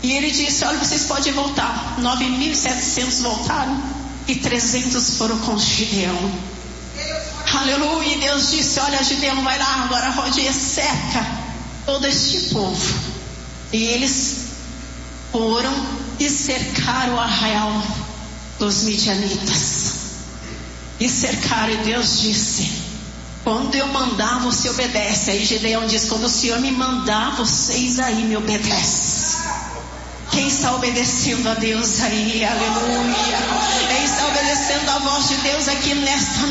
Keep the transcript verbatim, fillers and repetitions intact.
E ele disse: olha, vocês podem voltar. nove mil e setecentos voltaram e trezentos foram com Gideão. Aleluia. E Deus disse: olha, Gideão, vai lá agora, rodeia, cerca todo este povo. E eles foram e cercaram o arraial dos midianitas. E cercaram, e Deus disse: quando eu mandar, você obedece. Aí Gideão disse: quando o Senhor me mandar, vocês aí me obedecem. Quem está obedecendo a Deus aí? Aleluia. Quem está obedecendo a voz de Deus aqui nesta